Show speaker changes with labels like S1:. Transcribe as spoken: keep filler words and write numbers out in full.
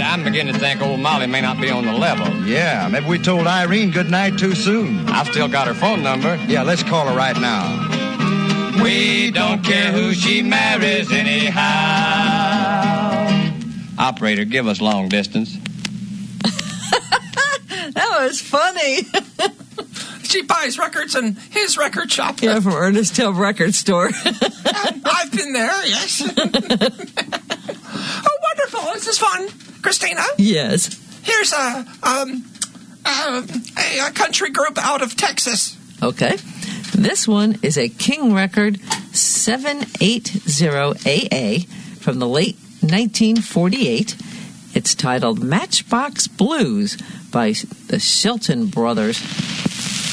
S1: I'm beginning to think old Molly may not be on the level.
S2: Yeah, maybe we told Irene good night too soon.
S1: I've still got her phone number.
S2: Yeah, let's call her right now.
S1: We don't care who she marries anyhow. Operator, give us long distance.
S3: That was funny.
S4: She buys records in his record shop.
S3: Yeah, from Ernest Hill Record Store.
S4: I've been there, yes. Oh, wonderful. This is fun. Christina?
S3: Yes.
S4: Here's a, um, a, a country group out of Texas.
S3: Okay. This one is a King record seven eighty A A from the late nineteen forty-eight. It's titled Matchbox Blues by the Shelton Brothers.